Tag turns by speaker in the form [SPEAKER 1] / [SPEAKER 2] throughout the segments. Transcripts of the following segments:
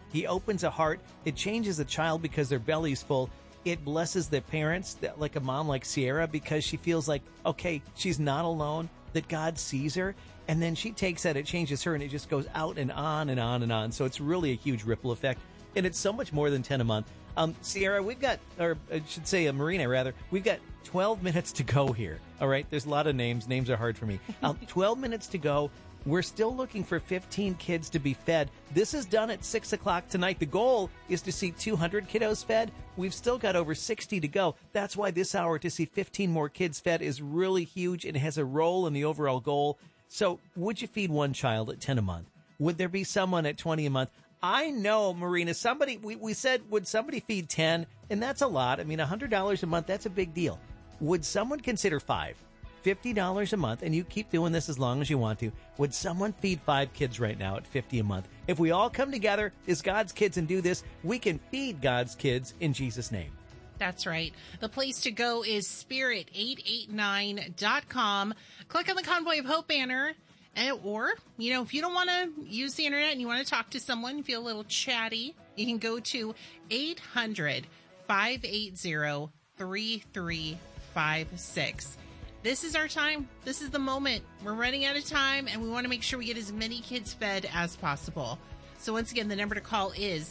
[SPEAKER 1] He opens a heart. It changes a child because their belly's full. It blesses the parents, like a mom like Sierra, because she feels like, okay, she's not alone, that God sees her. And then she takes that, it changes her, and it just goes out and on and on and on. So it's really a huge ripple effect. And it's so much more than 10 a month. Sierra, we've got, or I should say Marina, rather, we've got 12 minutes to go here. All right, there's a lot of names. Names are hard for me. 12 minutes to go. We're still looking for 15 kids to be fed. This is done at 6 o'clock tonight. The goal is to see 200 kiddos fed. We've still got over 60 to go. That's why this hour, to see 15 more kids fed, is really huge and has a role in the overall goal. So would you feed one child at 10 a month? Would there be someone at 20 a month? I know, Marina, we said, would somebody feed 10? And that's a lot. I mean, $100 a month, that's a big deal. Would someone consider $50 a month, and you keep doing this as long as you want to, would someone feed 5 kids right now at $50 a month? If we all come together as God's kids and do this, we can feed God's kids in Jesus' name.
[SPEAKER 2] That's right. The place to go is spirit889.com. Click on the Convoy of Hope banner. Or, if you don't want to use the internet and you want to talk to someone, you feel a little chatty, you can go to 800-580-3356. This is our time. This is the moment. We're running out of time, and we want to make sure we get as many kids fed as possible. So once again, the number to call is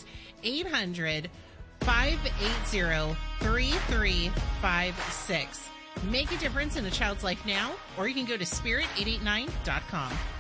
[SPEAKER 2] 800-580-3356. Make a difference in a child's life now, or you can go to spirit889.com.